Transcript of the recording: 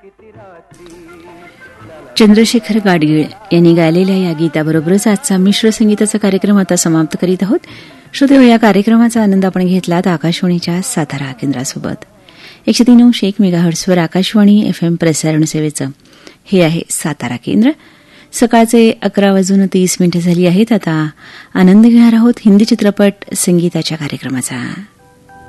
चंद्रशेखर गाडगीळ यांनी गायलेल्या या गीताबरोबरच आजचा मिश्र संगीताचा कार्यक्रम आता समाप्त करीत आहोत. श्रोतेहो, या कार्यक्रमाचा आनंद आपण घेतलात आकाशवाणीच्या सातारा केंद्रासोबत. 103.1 मेगाहर्ट्झवर आकाशवाणी FM प्रसारण सेवेचं हे आहे सातारा केंद्र. सकाळचे 11:30 झाली आहेत. आता आनंद घेणार आहोत हिंदी चित्रपट संगीताच्या कार्यक्रमाचा.